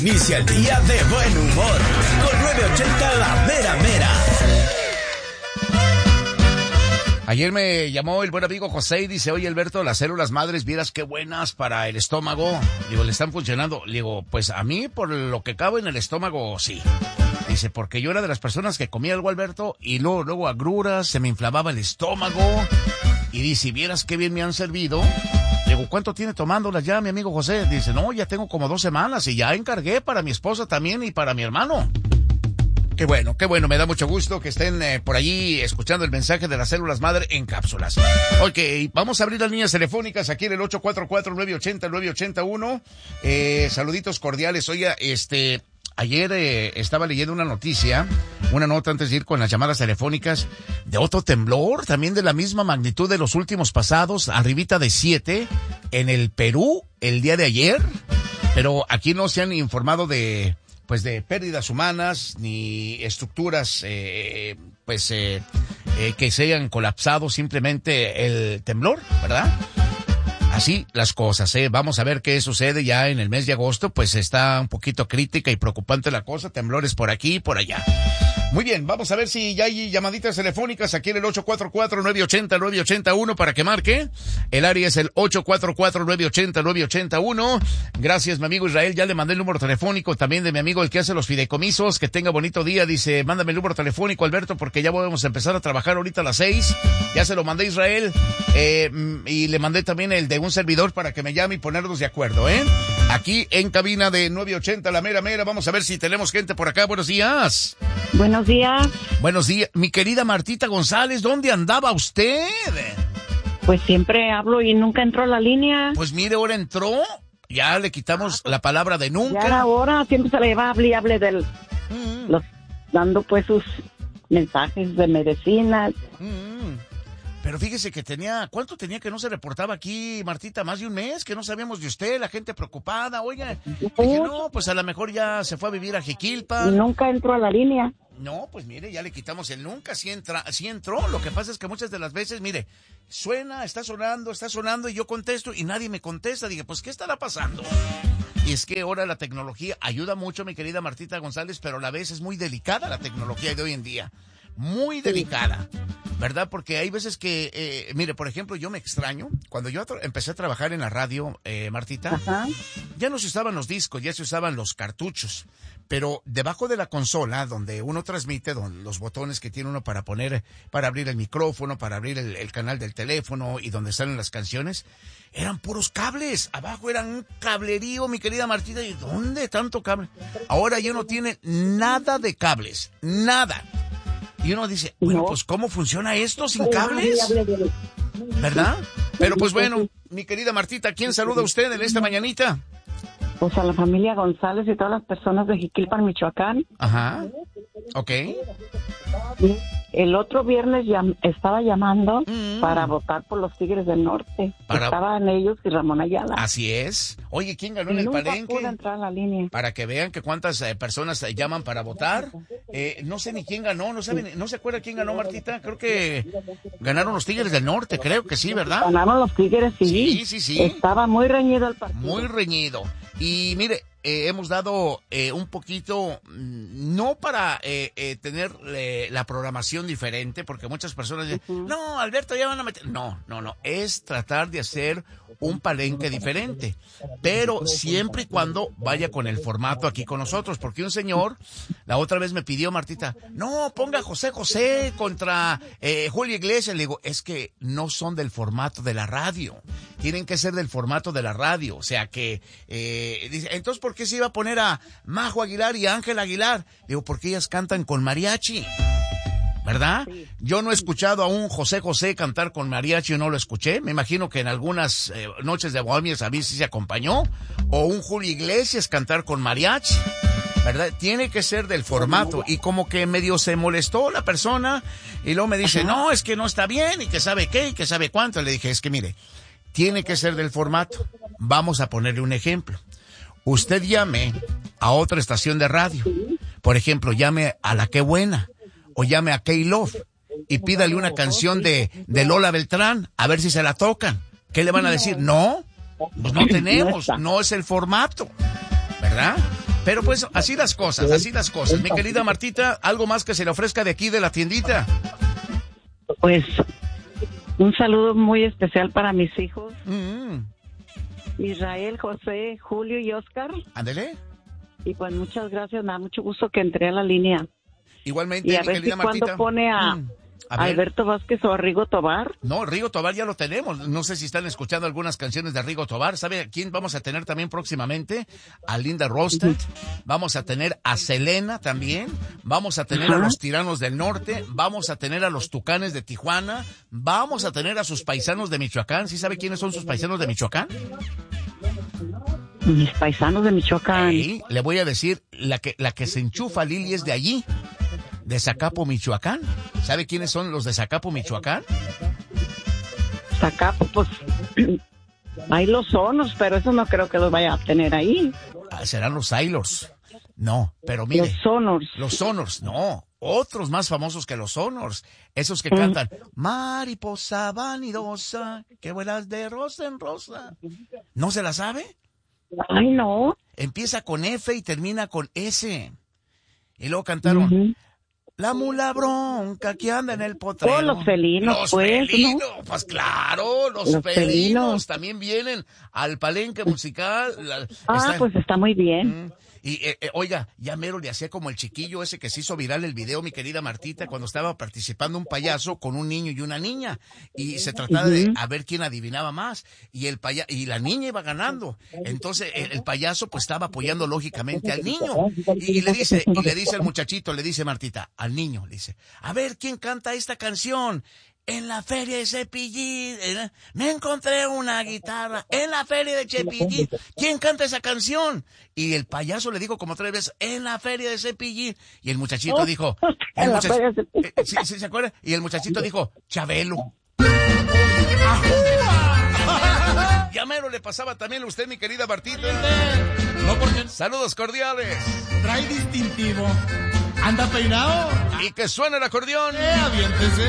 Inicia el día de buen humor con 980 La Mera Mera. Ayer me llamó el buen amigo José y dice, oye Alberto, las células madres, vieras qué buenas para el estómago. Digo, ¿le están funcionando? Le digo, pues a mí por lo que cabe en el estómago, sí. Dice, porque yo era de las personas que comía algo, Alberto, y luego agruras, se me inflamaba el estómago. Y dice, vieras qué bien me han servido. Le digo, ¿cuánto tiene tomándolas ya, mi amigo José? Dice, no, ya tengo como 2 semanas y ya encargué para mi esposa también y para mi hermano. Qué bueno, me da mucho gusto que estén por allí escuchando el mensaje de las células madre en cápsulas. Ok, vamos a abrir las líneas telefónicas aquí en el 844-980-981. Saluditos cordiales. Oiga, ayer estaba leyendo una nota antes de ir con las llamadas telefónicas de otro temblor, también de la misma magnitud de los últimos pasados, arribita de 7, en el Perú, el día de ayer, pero aquí no se han informado de pérdidas humanas, ni estructuras, que se hayan colapsado, simplemente el temblor, ¿verdad? Así las cosas, Vamos a ver qué sucede ya en el mes de agosto, pues está un poquito crítica y preocupante la cosa, temblores por aquí y por allá. Muy bien, vamos a ver si ya hay llamaditas telefónicas aquí en el 844-980-981 para que marque. El área es el 844-980-981. Gracias, mi amigo Israel, ya le mandé el número telefónico también de mi amigo el que hace los fideicomisos. Que tenga bonito día, dice, mándame el número telefónico, Alberto, porque ya vamos a empezar a trabajar ahorita a las 6. Ya se lo mandé a Israel, y le mandé también el de un servidor para que me llame y ponernos de acuerdo, Aquí en cabina de 980 La Mera Mera, vamos a ver si tenemos gente por acá. Buenos días. Buenos días. Buenos días. Mi querida Martita González, ¿dónde andaba usted? Pues siempre hablo y nunca entró a la línea. Pues mire, ahora entró. Ya le quitamos la palabra de nunca. Ya ahora siempre se le va a hable del... dando pues sus mensajes de medicinas. Pero fíjese que ¿cuánto tenía que no se reportaba aquí, Martita? Más de un mes, que no sabíamos de usted, la gente preocupada. Oiga, dije, no, pues a lo mejor ya se fue a vivir a Jiquilpa. Y nunca entró a la línea. No, pues mire, ya le quitamos el nunca, sí entró. Lo que pasa es que muchas de las veces, mire, está sonando y yo contesto y nadie me contesta. Dije, pues, ¿qué estará pasando? Y es que ahora la tecnología ayuda mucho, mi querida Martita González, pero a la vez es muy delicada la tecnología de hoy en día. Muy delicada, ¿verdad? Porque hay veces que, mire, por ejemplo, yo me extraño, cuando yo empecé a trabajar en la radio, Martita, ya no se usaban los discos, ya se usaban los cartuchos, pero debajo de la consola, donde uno transmite, los botones que tiene uno para abrir el micrófono, para abrir el canal del teléfono y donde salen las canciones, eran puros cables, abajo eran un cablerío, mi querida Martita, ¿y dónde tanto cable? Ahora ya no tiene nada de cables, nada. Y uno dice, bueno, pues, ¿cómo funciona esto sin cables? ¿Verdad? Pero pues bueno, mi querida Martita, ¿quién saluda a usted en esta mañanita? Pues a la familia González y todas las personas de Jiquilpan, Michoacán. Ajá, ok. El otro viernes estaba llamando para votar por los Tigres del Norte. Estaban ellos y Ramón Ayala. Así es. Oye, ¿quién ganó en el palenque? Nunca pude entrar a la línea. Para que vean que cuántas personas llaman para votar. No sé ni quién ganó, no se acuerda quién ganó, Martita. Creo que ganaron los Tigres del Norte, creo que sí, ¿verdad? Ganaron los Tigres, sí. Sí. Estaba muy reñido el partido. Muy reñido. Y mire, hemos dado un poquito, no para tener la programación diferente, porque muchas personas dicen, no, Alberto, ya van a meter... No, es tratar de hacer un palenque diferente, pero siempre y cuando vaya con el formato aquí con nosotros, porque un señor, la otra vez me pidió, Martita, no, ponga José José contra Julio Iglesias. Le digo, es que no son del formato de la radio, tienen que ser del formato de la radio, o sea que, dice, entonces, ¿por qué se iba a poner a Majo Aguilar y a Ángel Aguilar? Digo, porque ellas cantan con mariachi, ¿verdad? Sí. Yo no he escuchado a un José José cantar con mariachi, no lo escuché. Me imagino que en algunas noches de bohemias a mí sí se acompañó. O un Julio Iglesias cantar con mariachi, ¿verdad? Tiene que ser del formato. Y como que medio se molestó la persona y luego me dice, no, es que no está bien y que sabe qué y que sabe cuánto. Le dije, es que mire, tiene que ser del formato. Vamos a ponerle un ejemplo. Usted llame a otra estación de radio. Por ejemplo, llame a La Qué Buena o llame a K-Love y pídale una canción de Lola Beltrán, a ver si se la tocan. ¿Qué le van a decir? No, pues no tenemos, no es el formato, ¿verdad? Pero pues así las cosas. Mi querida Martita, ¿algo más que se le ofrezca de aquí de la tiendita? Pues un saludo muy especial para mis hijos. Israel, José, Julio y Oscar. Ándele. Y pues muchas gracias, me da mucho gusto que entré a la línea. Igualmente, y a mi ver querida si Martita. cuando pone a Alberto Vázquez o a Rigo Tobar. No, Rigo Tobar ya lo tenemos. No sé si están escuchando algunas canciones de Rigo Tobar. ¿Sabe a quién vamos a tener también próximamente? A Linda Ronstadt. Vamos a tener a Selena también. Vamos a tener a los Tiranos del Norte. Vamos a tener a los Tucanes de Tijuana. Vamos a tener a sus paisanos de Michoacán. ¿Sí sabe quiénes son sus paisanos de Michoacán? Mis paisanos de Michoacán. Sí, le voy a decir, la que se enchufa, Lili, es de allí, de Zacapo, Michoacán. ¿Sabe quiénes son los de Zacapo, Michoacán? Zacapo, pues hay los Sonos, pero eso no creo que los vaya a tener ahí. Serán los Sailors. No, pero mire. Los Sonors. Los Sonors, no. Otros más famosos que los Sonors. Esos que cantan mariposa vanidosa, que vuelas de rosa en rosa. ¿No se la sabe? Ay, no. Empieza con F y termina con S. Y luego cantaron la mula bronca que anda en el potrero. Oh, los felinos, los pues, felinos, ¿no? pues claro, los felinos también vienen al palenque musical. Pues está muy bien. Y, oiga, ya mero le hacía como el chiquillo ese que se hizo viral el video, mi querida Martita, cuando estaba participando un payaso con un niño y una niña. Y se trataba de a ver quién adivinaba más. Y y la niña iba ganando. Entonces, el payaso pues estaba apoyando lógicamente al niño. Y le dice el muchachito, le dice Martita, al niño, le dice, a ver, ¿quién canta esta canción? En la feria de Cepillín, me encontré una guitarra. En la feria de Cepillín, ¿quién canta esa canción? Y el payaso le dijo como 3 veces, en la feria de Cepillín. Y el muchachito dijo, ¿sí se acuerda? Y el muchachito dijo, Chabelo. Ya mero le pasaba también a usted, mi querida Martita. No, porque saludos cordiales. Trae distintivo. Anda peinado. Y que suene el acordeón. Aviéntese.